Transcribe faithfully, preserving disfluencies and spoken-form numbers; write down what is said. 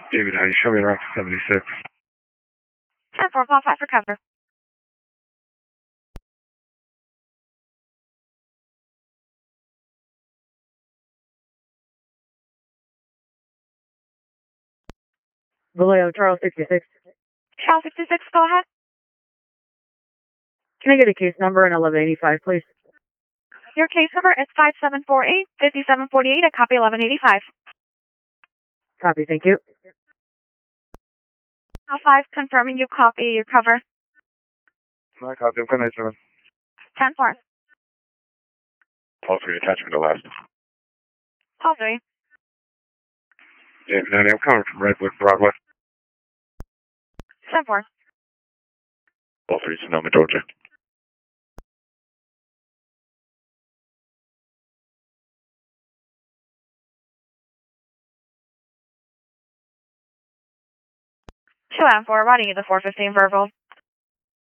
David, how you show me around seventy-six? ten four, call five for cover. Vallejo, Charles sixty-six. Charles sixty-six, go ahead. Can I get a case number and eleven eighty-five, please? Your case number is five seven four eight, five seven four eight. I copy eleven eighty-five. Copy, thank you. Call five, confirming you copy your cover. I copy. I'm nice seven. ten four. Call three, attachment to last. Call three. David, honey, I'm coming from Redwood, Broadway. ten four. Call three, Sonoma, Georgia. two M four, writing you the four fifteen verbal.